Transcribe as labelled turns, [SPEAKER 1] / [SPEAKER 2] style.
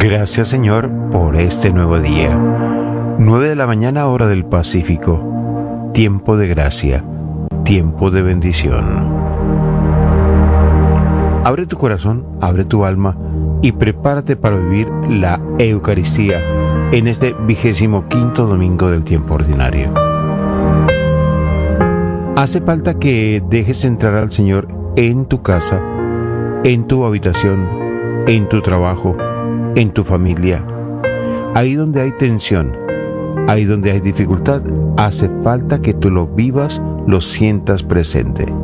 [SPEAKER 1] Gracias, Señor, por este nuevo día. 9 de la mañana, hora del Pacífico. Tiempo de gracia, tiempo de bendición. Abre tu corazón, abre tu alma y prepárate para vivir la Eucaristía en este 25º domingo del tiempo ordinario. Hace falta que dejes entrar al Señor en tu casa, en tu habitación, en tu trabajo, en tu familia. Ahí donde hay tensión, ahí donde hay dificultad, hace falta que tú lo vivas, lo sientas presente.